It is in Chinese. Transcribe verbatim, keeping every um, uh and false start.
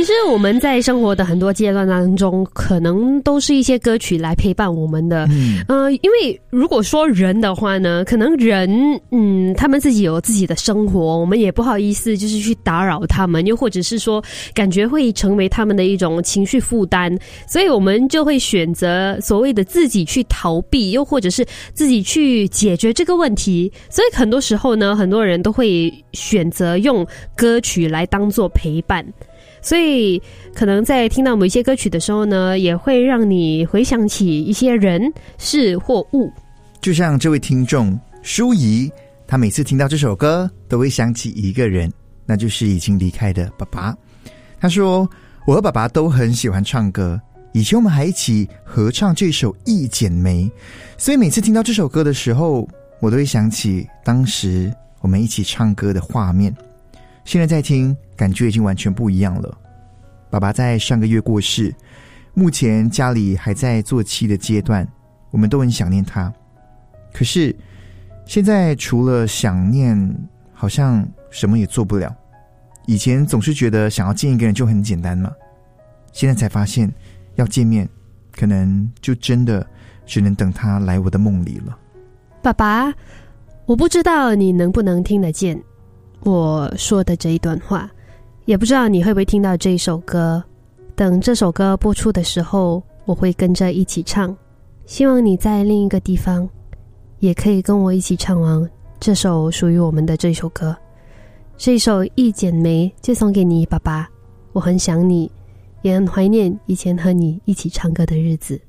实我们在生活的很多阶段当中，可能都是一些歌曲来陪伴我们的。嗯，呃，因为如果说人的话呢，可能人，嗯，他们自己有自己的生活，我们也不好意思就是去打扰他们，又或者是说感觉会成为他们的一种情绪负担，所以我们就会选择所谓的自己去逃避，又或者是自己去解决这个问题。所以很多时候呢，很多人都会选择用歌曲来当作陪伴。所以可能在听到某一些歌曲的时候呢，也会让你回想起一些人事或物。 就像这位听众舒怡，他每次听到这首歌都会想起一个人，那就是已经离开的爸爸。他说，我和爸爸都很喜欢唱歌，以前我们还一起合唱这首《一剪梅》，所以每次听到这首歌的时候，我都会想起当时我们一起唱歌的画面。现在在听，感觉已经完全不一样了。爸爸在上个月过世，目前家里还在做七的阶段，我们都很想念他。可是现在除了想念，好像什么也做不了。以前总是觉得想要见一个人就很简单嘛，现在才发现要见面，可能就真的只能等他来我的梦里了。 爸爸，我不知道你能不能听得见我说的这一段话，也不知道你会不会听到这一首歌。等这首歌播出的时候，我会跟着一起唱，希望你在另一个地方也可以跟我一起唱完这首属于我们的这首歌。这一首《一剪梅》就送给你，爸爸，我很想你，也很怀念以前和你一起唱歌的日子。